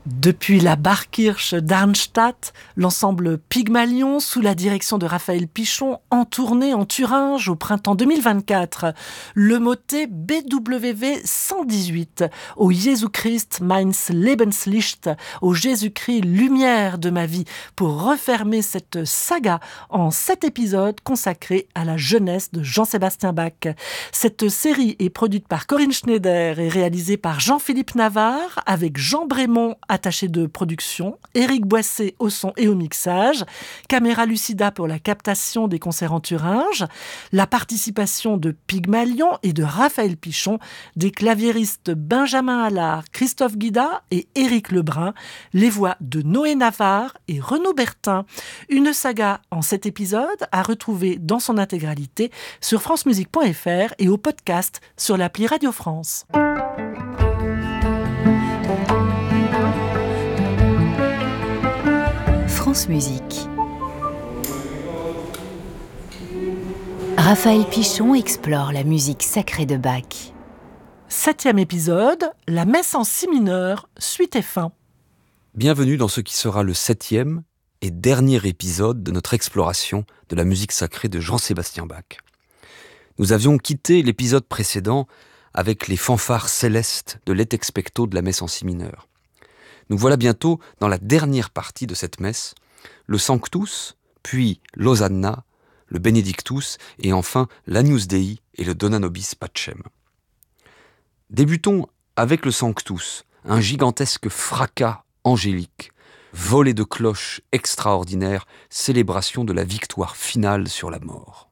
Depuis la Barkirche d'Arnstadt, l'ensemble Pygmalion, sous la direction de Raphaël Pichon, en tournée en Thuringe au printemps 2024. Le motet BWV 118, au Jésus Christ meins Lebenslicht, au Jésus-Christ lumière de ma vie, pour refermer cette saga en 7 épisodes consacrés à la jeunesse de Jean-Sébastien Bach. Cette série est produite par Corinne Schneider et réalisée par Jean-Philippe Navarre, avec Jean Brémond, attaché de production, Éric Boissé au son et au mixage, Caméra Lucida pour la captation des concerts en Thuringe, la participation de Pygmalion et de Raphaël Pichon, des claviéristes Benjamin Allard, Christophe Guida et Éric Lebrun, les voix de Noé Navarre et Renaud Bertin. Une saga en 7 épisodes à retrouver dans son intégralité sur francemusique.fr et au podcast sur l'appli Radio France. France Musique. Raphaël Pichon explore la musique sacrée de Bach. 7e épisode, la messe en si mineur, suite et fin. Bienvenue dans ce qui sera le 7e et dernier épisode de notre exploration de la musique sacrée de Jean-Sébastien Bach. Nous avions quitté l'épisode précédent avec les fanfares célestes de l'Et Expecto de la messe en si mineur. Nous voilà bientôt dans la dernière partie de cette messe, le Sanctus, puis l'Hosanna, le Benedictus et enfin l'Agnus Dei et le Dona Nobis Pacem. Débutons avec le Sanctus, un gigantesque fracas angélique, volée de cloches extraordinaires, célébration de la victoire finale sur la mort.